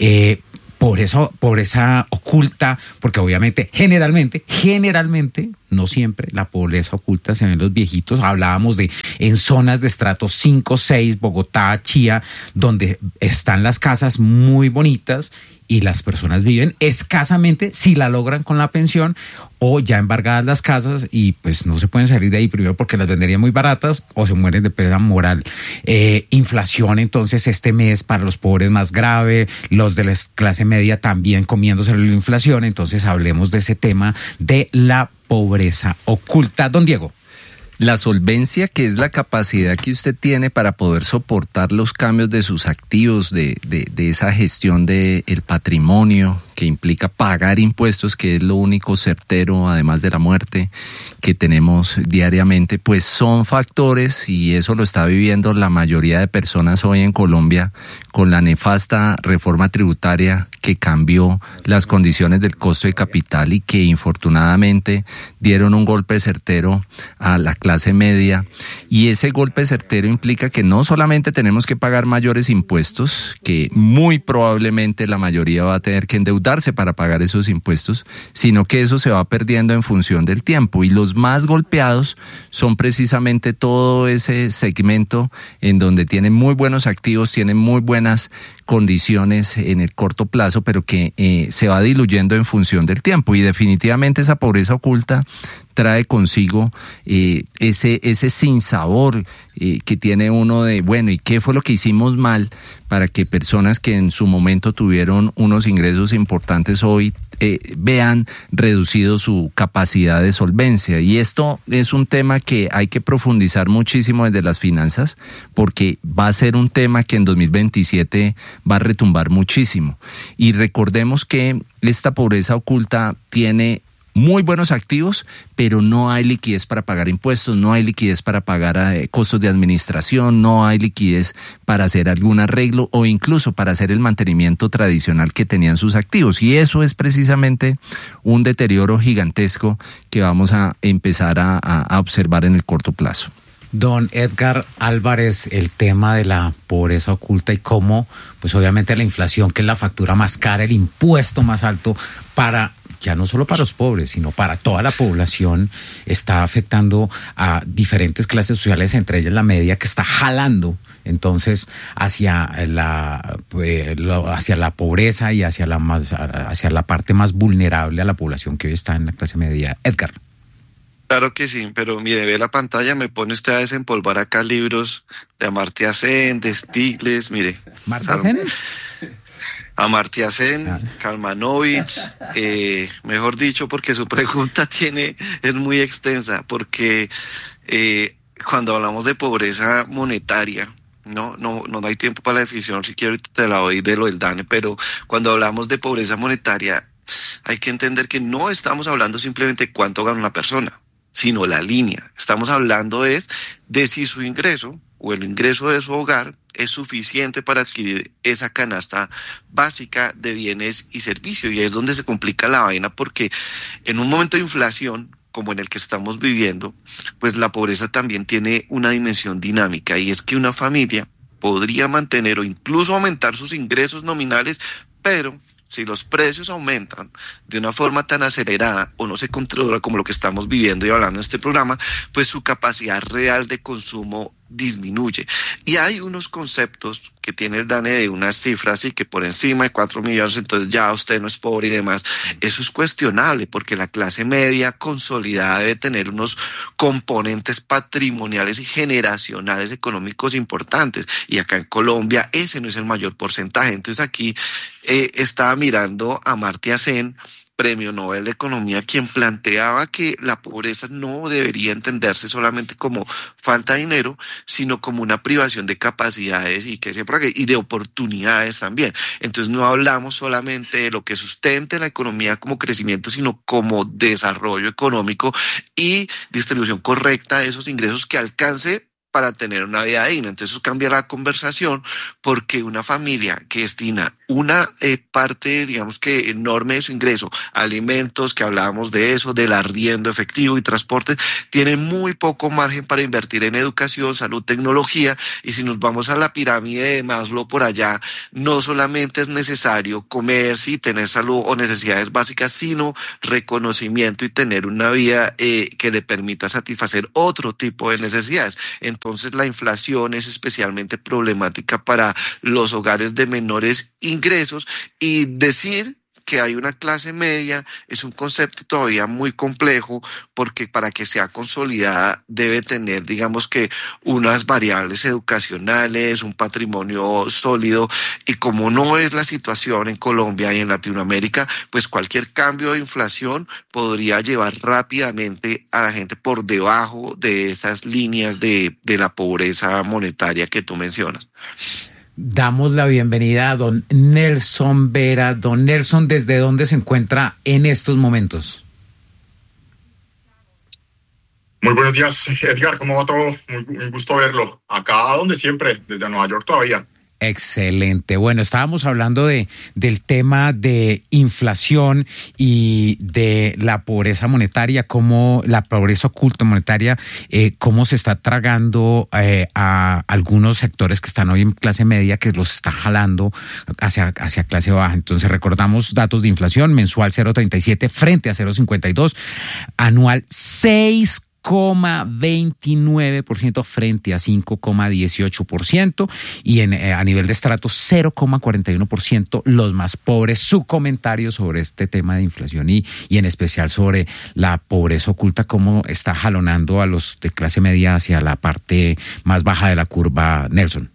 Pobreza oculta, porque obviamente, generalmente, no siempre, la pobreza oculta se ve en los viejitos. Hablábamos de en zonas de estrato 5, 6, Bogotá, Chía, donde están las casas muy bonitas y las personas viven escasamente si la logran con la pensión, o ya embargadas las casas y pues no se pueden salir de ahí, primero porque las venderían muy baratas o se mueren de pérdida moral. Inflación entonces este mes para los pobres más grave, los de la clase media también comiéndose la inflación. Entonces hablemos de ese tema de la pobreza oculta. Don Diego. La solvencia, que es la capacidad que usted tiene para poder soportar los cambios de sus activos, de esa gestión del patrimonio, que implica pagar impuestos, que es lo único certero, además de la muerte, que tenemos diariamente, pues son factores, y eso lo está viviendo la mayoría de personas hoy en Colombia, con la nefasta reforma tributaria que cambió las condiciones del costo de capital y que infortunadamente dieron un golpe certero a la clase media. Y ese golpe certero implica que no solamente tenemos que pagar mayores impuestos, que muy probablemente la mayoría va a tener que endeudarse para pagar esos impuestos, sino que eso se va perdiendo en función del tiempo. Y los más golpeados son precisamente todo ese segmento en donde tienen muy buenos activos, tienen muy buenas condiciones en el corto plazo, pero que se va diluyendo en función del tiempo. Y definitivamente esa pobreza oculta trae consigo ese sinsabor que tiene uno de, bueno, ¿y qué fue lo que hicimos mal para que personas que en su momento tuvieron unos ingresos importantes hoy vean reducido su capacidad de solvencia? Y esto es un tema que hay que profundizar muchísimo desde las finanzas, porque va a ser un tema que en 2027 va a retumbar muchísimo. Y recordemos que esta pobreza oculta tiene muy buenos activos, pero no hay liquidez para pagar impuestos, no hay liquidez para pagar costos de administración, no hay liquidez para hacer algún arreglo o incluso para hacer el mantenimiento tradicional que tenían sus activos. Y eso es precisamente un deterioro gigantesco que vamos a empezar a observar en el corto plazo. Don Edgar Álvarez, el tema de la pobreza oculta y cómo, pues obviamente la inflación, que es la factura más cara, el impuesto más alto para, ya no solo para los pobres, sino para toda la población, está afectando a diferentes clases sociales, entre ellas la media, que está jalando entonces hacia la pobreza y hacia la parte más vulnerable a la población que hoy está en la clase media. Edgar. Claro que sí, pero mire, ve la pantalla, me pone usted a desempolvar acá libros de Amartya Sen, de Stiglitz, mire. ¿Amartya Sen? Amartya Sen, Kalmanovich, mejor dicho, porque su pregunta es muy extensa, porque cuando hablamos de pobreza monetaria, no hay tiempo para la definición, si quiero te la doy de lo del DANE, pero cuando hablamos de pobreza monetaria, hay que entender que no estamos hablando simplemente de cuánto gana una persona, sino la línea. Estamos hablando de si su ingreso o el ingreso de su hogar es suficiente para adquirir esa canasta básica de bienes y servicios. Y ahí es donde se complica la vaina, porque en un momento de inflación como en el que estamos viviendo, pues la pobreza también tiene una dimensión dinámica, y es que una familia podría mantener o incluso aumentar sus ingresos nominales, pero si los precios aumentan de una forma tan acelerada o no se controla como lo que estamos viviendo y hablando en este programa, pues su capacidad real de consumo disminuye. Y hay unos conceptos que tiene el DANE de unas cifras y que por encima de 4 millones, entonces ya usted no es pobre y demás. Eso es cuestionable, porque la clase media consolidada debe tener unos componentes patrimoniales y generacionales económicos importantes. Y acá en Colombia ese no es el mayor porcentaje. Entonces aquí estaba mirando a Amartya Sen, Premio Nobel de Economía, quien planteaba que la pobreza no debería entenderse solamente como falta de dinero, sino como una privación de capacidades y de oportunidades también. Entonces no hablamos solamente de lo que sustente la economía como crecimiento, sino como desarrollo económico y distribución correcta de esos ingresos que alcance para tener una vida digna. Entonces eso cambia la conversación, porque una familia que destina una parte, digamos que enorme de su ingreso, alimentos, que hablábamos de eso, del arriendo efectivo y transporte, tiene muy poco margen para invertir en educación, salud, tecnología. Y si nos vamos a la pirámide de Maslow por allá, no solamente es necesario comer, sí, tener salud o necesidades básicas, sino reconocimiento y tener una vida que le permita satisfacer otro tipo de necesidades. Entonces la inflación es especialmente problemática para los hogares de menores ingresos, y decir que hay una clase media es un concepto todavía muy complejo, porque para que sea consolidada debe tener, digamos que, unas variables educacionales, un patrimonio sólido, y como no es la situación en Colombia y en Latinoamérica, pues cualquier cambio de inflación podría llevar rápidamente a la gente por debajo de esas líneas de la pobreza monetaria que tú mencionas. Damos la bienvenida a don Nelson Vera. Don Nelson, ¿desde dónde se encuentra en estos momentos? Muy buenos días, Edgar, ¿cómo va todo? Muy gusto verlo. Acá donde siempre, desde Nueva York todavía. Excelente. Bueno, estábamos hablando del tema de inflación y de la pobreza monetaria, cómo la pobreza oculta monetaria, cómo se está tragando a algunos sectores que están hoy en clase media, que los está jalando hacia clase baja. Entonces recordamos datos de inflación: mensual 0.37 frente a 0.52, anual 6,29% frente a 5,18%, y a nivel de estrato 0,41%, los más pobres. Su comentario sobre este tema de inflación y en especial sobre la pobreza oculta, cómo está jalonando a los de clase media hacia la parte más baja de la curva, Nelson.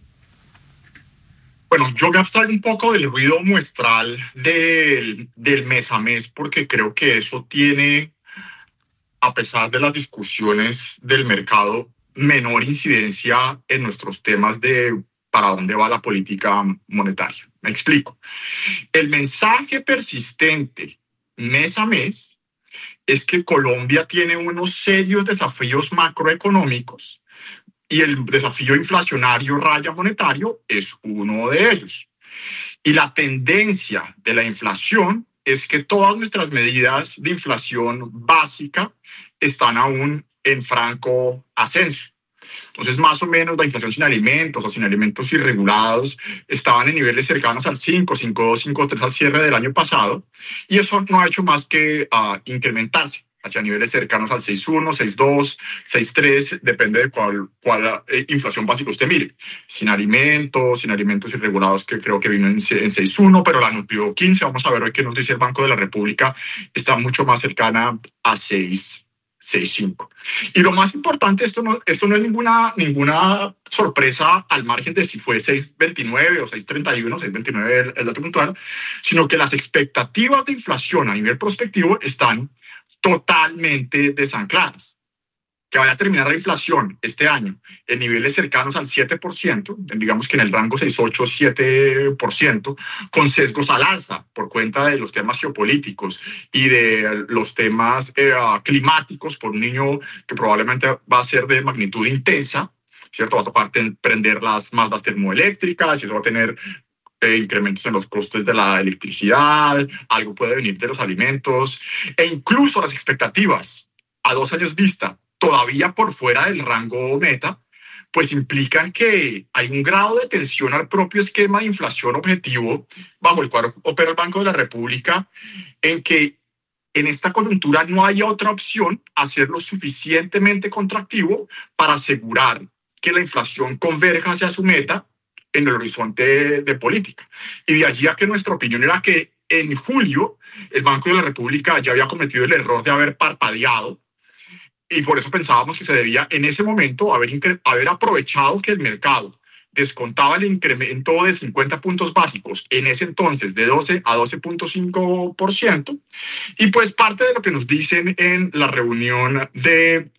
Bueno, yo me abstraigo un poco del ruido muestral del mes a mes, porque creo que eso tiene, a pesar de las discusiones del mercado, menor incidencia en nuestros temas de para dónde va la política monetaria. Me explico. El mensaje persistente mes a mes es que Colombia tiene unos serios desafíos macroeconómicos, y el desafío inflacionario raya monetario es uno de ellos. Y la tendencia de la inflación es que todas nuestras medidas de inflación básica están aún en franco ascenso. Entonces, más o menos, la inflación sin alimentos o sin alimentos irregulados estaban en niveles cercanos al 5, 5.2, 5.3 al cierre del año pasado, y eso no ha hecho más que incrementarse hacia niveles cercanos al 6.1, 6.2, 6.3, depende de cuál inflación básica usted mire. Sin alimentos irregulados, que creo que vino en 6.1, pero la nucleo 15, vamos a ver hoy qué nos dice el Banco de la República, está mucho más cercana a 6.5. Y lo más importante, esto no es ninguna sorpresa al margen de si fue 6.29 o 6.31, 6.29 el dato puntual, sino que las expectativas de inflación a nivel prospectivo están totalmente desancladas. Que vaya a terminar la inflación este año en niveles cercanos al 7%, digamos que en el rango 6,8-7%, con sesgos al alza por cuenta de los temas geopolíticos y de los temas climáticos, por un niño que probablemente va a ser de magnitud intensa, ¿cierto? Va a tocar prender las Mazdas termoeléctricas, y eso va a tener incrementos en los costes de la electricidad, algo puede venir de los alimentos, e incluso las expectativas a 2 años vista, todavía por fuera del rango meta, pues implican que hay un grado de tensión al propio esquema de inflación objetivo bajo el cual opera el Banco de la República, en que en esta coyuntura no haya otra opción hacerlo suficientemente contractivo para asegurar que la inflación converja hacia su meta en el horizonte de política. Y de allí a que nuestra opinión era que en julio el Banco de la República ya había cometido el error de haber parpadeado, y por eso pensábamos que se debía en ese momento haber aprovechado que el mercado descontaba el incremento de 50 puntos básicos en ese entonces de 12 a 12.5%, y pues parte de lo que nos dicen en la reunión en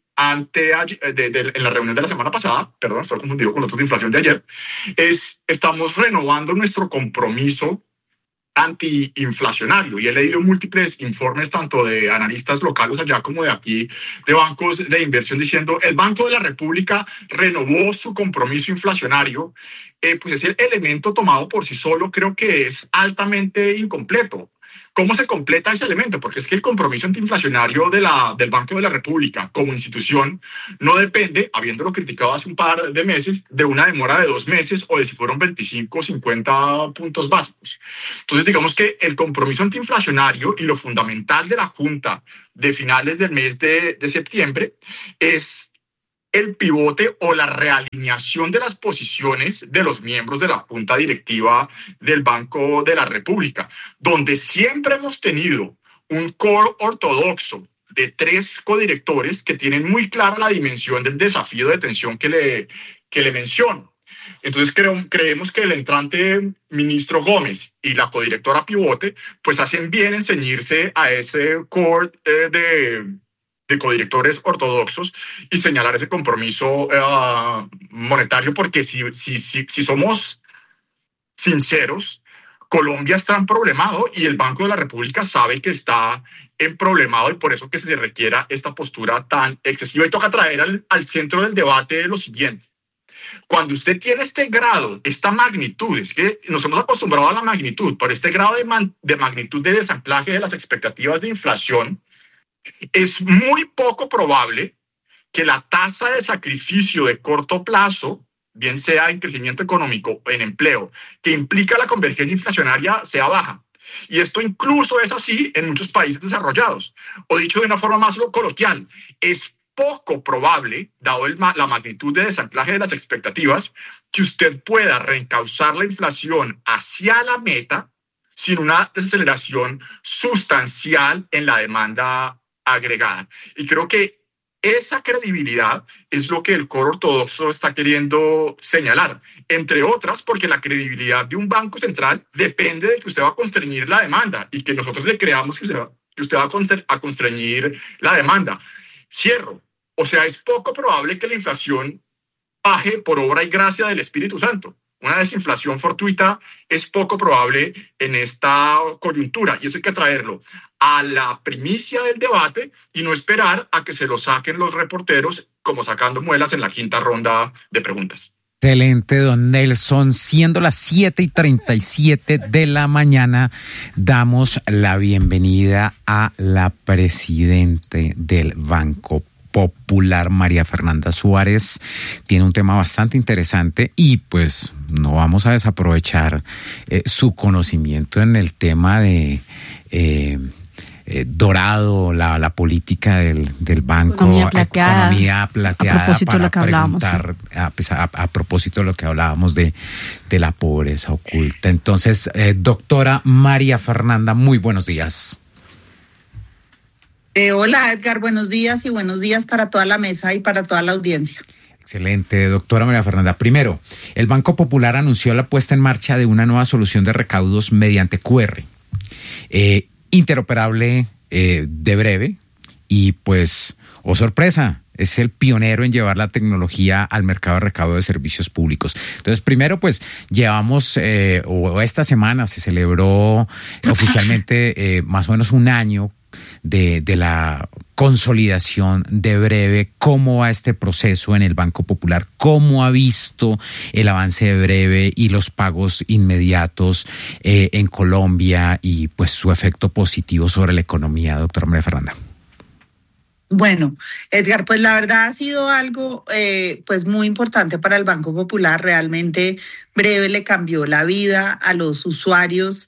la reunión de la semana pasada, perdón, estoy confundido con los datos de inflación de ayer, estamos renovando nuestro compromiso antiinflacionario, y he leído múltiples informes tanto de analistas locales allá como de aquí, de bancos de inversión, diciendo el Banco de la República renovó su compromiso inflacionario. Pues ese elemento tomado por sí solo creo que es altamente incompleto. ¿Cómo se completa ese elemento? Porque es que el compromiso antiinflacionario del Banco de la República como institución no depende, habiéndolo criticado hace un par de meses, de una demora de 2 meses o de si fueron 25 o 50 puntos básicos. Entonces, digamos que el compromiso antiinflacionario y lo fundamental de la Junta de finales del mes de septiembre es el pivote o la realineación de las posiciones de los miembros de la Junta Directiva del Banco de la República, donde siempre hemos tenido un core ortodoxo de 3 codirectores que tienen muy clara la dimensión del desafío de tensión que le menciono. Entonces creemos que el entrante ministro Gómez y la codirectora pivote pues hacen bien en ceñirse a ese core de codirectores ortodoxos y señalar ese compromiso monetario, porque si somos sinceros, Colombia está en problemado y el Banco de la República sabe que está en problemado, y por eso que se requiera esta postura tan excesiva. Y toca traer al centro del debate lo siguiente. Cuando usted tiene este grado, esta magnitud, es que nos hemos acostumbrado a la magnitud, pero este grado de magnitud de desanclaje de las expectativas de inflación, es muy poco probable que la tasa de sacrificio de corto plazo, bien sea en crecimiento económico o en empleo, que implica la convergencia inflacionaria, sea baja. Y esto incluso es así en muchos países desarrollados. O dicho de una forma más coloquial, es poco probable, dado la magnitud de desanclaje de las expectativas, que usted pueda reencauzar la inflación hacia la meta sin una desaceleración sustancial en la demanda agregada. Y creo que esa credibilidad es lo que el core ortodoxo está queriendo señalar, entre otras porque la credibilidad de un banco central depende de que usted va a constreñir la demanda y que nosotros le creamos que usted va a constreñir la demanda. Cierro. O sea, es poco probable que la inflación baje por obra y gracia del Espíritu Santo. Una desinflación fortuita es poco probable en esta coyuntura, y eso hay que traerlo a la primicia del debate y no esperar a que se lo saquen los reporteros como sacando muelas en la 5ª ronda de preguntas. Excelente, don Nelson. Siendo las 7:37 de la mañana, damos la bienvenida a la presidente del Banco Popular, María Fernanda Suárez. Tiene un tema bastante interesante y pues no vamos a desaprovechar su conocimiento en el tema de dorado, la política del banco, economía plateada, a propósito de lo que hablábamos, a propósito de lo que hablábamos de la pobreza oculta. Entonces, doctora María Fernanda, muy buenos días. Hola Edgar, buenos días y buenos días para toda la mesa y para toda la audiencia. Excelente, doctora María Fernanda. Primero, el Banco Popular anunció la puesta en marcha de una nueva solución de recaudos mediante QR, interoperable de breve y pues, oh sorpresa, es el pionero en llevar la tecnología al mercado de recaudo de servicios públicos. Entonces, primero, pues, llevamos, o esta semana se celebró oficialmente más o menos un año de la consolidación de breve. ¿Cómo va este proceso en el Banco Popular? ¿Cómo ha visto el avance de breve y los pagos inmediatos en Colombia y pues su efecto positivo sobre la economía, doctora María Fernanda? Bueno, Edgar, pues la verdad ha sido algo pues muy importante para el Banco Popular. Realmente breve le cambió la vida a los usuarios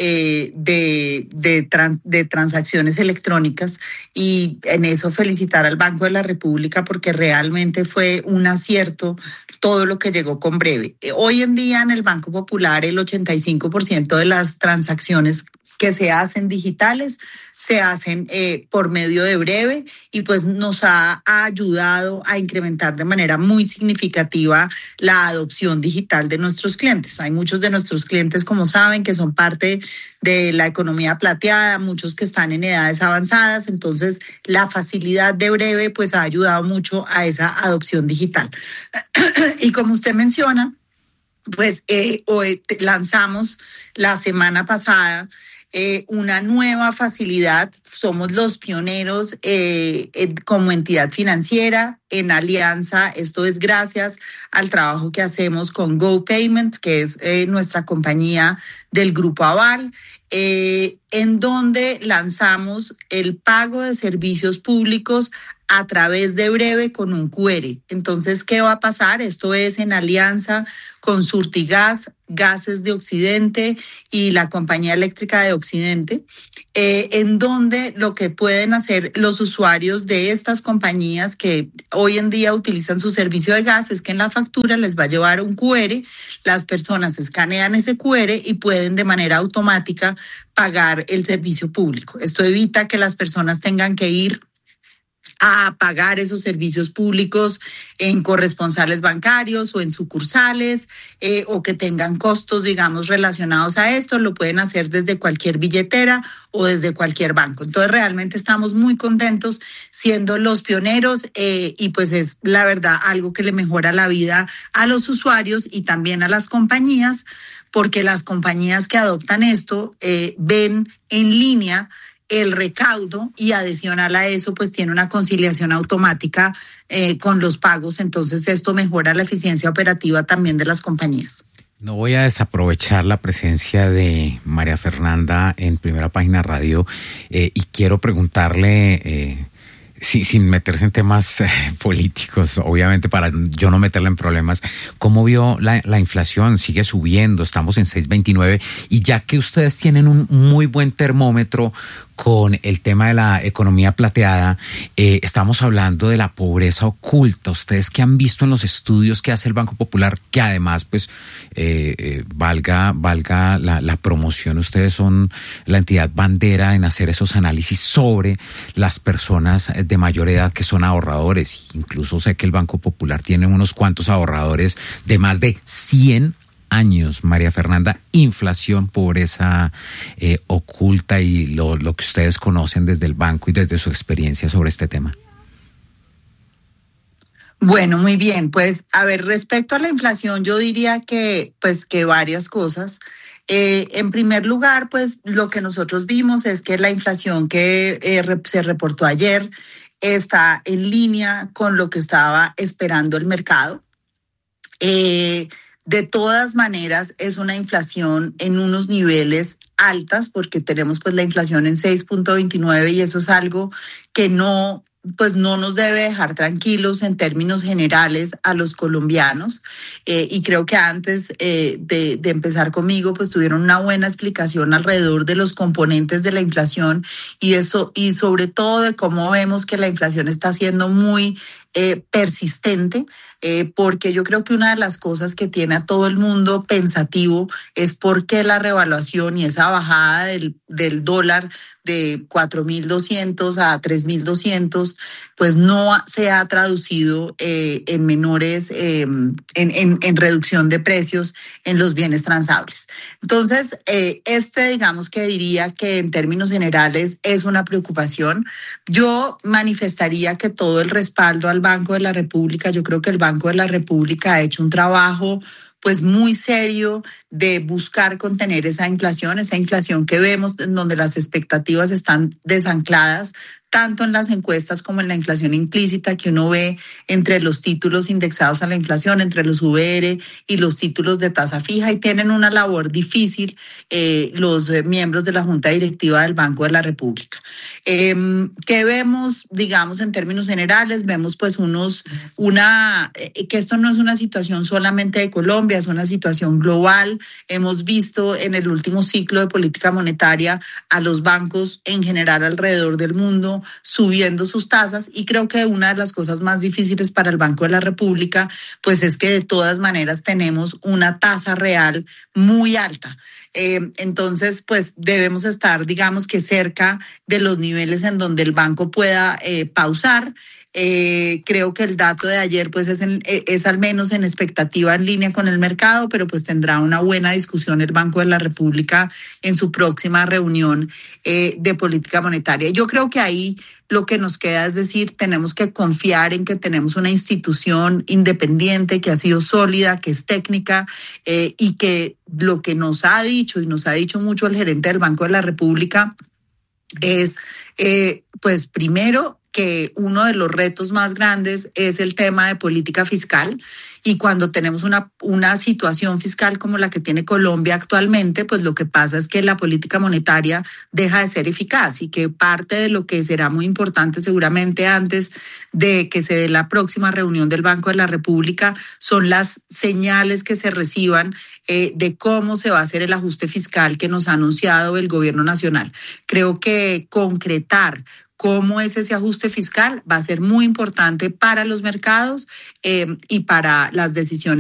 de transacciones electrónicas, y en eso felicitar al Banco de la República porque realmente fue un acierto todo lo que llegó con breve. Hoy en día en el Banco Popular el 85% de las transacciones que se hacen digitales se hacen por medio de breve, y pues nos ha ayudado a incrementar de manera muy significativa la adopción digital de nuestros clientes. Hay muchos de nuestros clientes, como saben, que son parte de la economía plateada, muchos que están en edades avanzadas, entonces la facilidad de breve pues ha ayudado mucho a esa adopción digital. Y como usted menciona, pues hoy lanzamos la semana pasada una nueva facilidad. Somos los pioneros como entidad financiera en alianza. Esto es gracias al trabajo que hacemos con GoPayment, que es nuestra compañía del Grupo Aval, en donde lanzamos el pago de servicios públicos a través de Breve con un QR. Entonces, ¿qué va a pasar? Esto es en alianza con Surtigas, Gases de Occidente y la Compañía Eléctrica de Occidente, en donde lo que pueden hacer los usuarios de estas compañías que hoy en día utilizan su servicio de gas es que en la factura les va a llevar un QR, las personas escanean ese QR y pueden de manera automática pagar el servicio público. Esto evita que las personas tengan que ir a pagar esos servicios públicos en corresponsales bancarios o en sucursales o que tengan costos, digamos, relacionados a esto. Lo pueden hacer desde cualquier billetera o desde cualquier banco. Entonces, realmente estamos muy contentos siendo los pioneros y pues es la verdad algo que le mejora la vida a los usuarios y también a las compañías, porque las compañías que adoptan esto ven en línea el recaudo y adicional a eso pues tiene una conciliación automática con los pagos. Entonces esto mejora la eficiencia operativa también de las compañías. No voy a desaprovechar la presencia de María Fernanda en Primera Página Radio y quiero preguntarle, sin meterse en temas políticos, obviamente para yo no meterla en problemas, ¿cómo vio la inflación? Sigue subiendo, estamos en 6.29 y ya que ustedes tienen un muy buen termómetro con el tema de la economía plateada, estamos hablando de la pobreza oculta. Ustedes que han visto en los estudios que hace el Banco Popular, que además, pues, valga la promoción, ustedes son la entidad bandera en hacer esos análisis sobre las personas de mayor edad que son ahorradores. Incluso sé que el Banco Popular tiene unos cuantos ahorradores de más de 100 años, María Fernanda. Inflación, pobreza oculta y lo que ustedes conocen desde el banco y desde su experiencia sobre este tema. Bueno, muy bien. Pues, a ver, respecto a la inflación, yo diría que varias cosas. En primer lugar, pues, lo que nosotros vimos es que la inflación que se reportó ayer está en línea con lo que estaba esperando el mercado. De todas maneras, es una inflación en unos niveles altas porque tenemos pues la inflación en 6.29 y eso es algo que no nos debe dejar tranquilos en términos generales a los colombianos. Y creo que antes de empezar conmigo, pues tuvieron una buena explicación alrededor de los componentes de la inflación y sobre todo de cómo vemos que la inflación está siendo muy persistente, porque yo creo que una de las cosas que tiene a todo el mundo pensativo es por qué la revaluación y esa bajada del dólar de 4.200 a 3.200 pues no se ha traducido en menores, en reducción de precios en los bienes transables. Entonces, digamos que diría que en términos generales es una preocupación. Yo manifestaría que todo el respaldo al Banco de la República, yo creo que el Banco de la República ha hecho un trabajo pues muy serio de buscar contener esa inflación que vemos en donde las expectativas están desancladas, tanto en las encuestas como en la inflación implícita que uno ve entre los títulos indexados a la inflación, entre los VR y los títulos de tasa fija, y tienen una labor difícil los miembros de la Junta Directiva del Banco de la República. ¿Qué vemos, digamos, en términos generales? Vemos pues que esto no es una situación solamente de Colombia, es una situación global. Hemos visto en el último ciclo de política monetaria a los bancos en general alrededor del mundo subiendo sus tasas, y creo que una de las cosas más difíciles para el Banco de la República pues es que de todas maneras tenemos una tasa real muy alta. Entonces pues debemos estar, digamos que cerca de los niveles en donde el banco pueda pausar Creo que el dato de ayer pues es al menos en expectativa en línea con el mercado, pero pues tendrá una buena discusión el Banco de la República en su próxima reunión de política monetaria. Yo creo que ahí lo que nos queda es decir, tenemos que confiar en que tenemos una institución independiente que ha sido sólida, que es técnica y que lo que nos ha dicho y nos ha dicho mucho el gerente del Banco de la República es, pues primero, que uno de los retos más grandes es el tema de política fiscal y cuando tenemos una situación fiscal como la que tiene Colombia actualmente, pues lo que pasa es que la política monetaria deja de ser eficaz y que parte de lo que será muy importante seguramente antes de que se dé la próxima reunión del Banco de la República son las señales que se reciban de cómo se va a hacer el ajuste fiscal que nos ha anunciado el gobierno nacional. Creo que concretar cómo es ese ajuste fiscal va a ser muy importante para los mercados y para las decisiones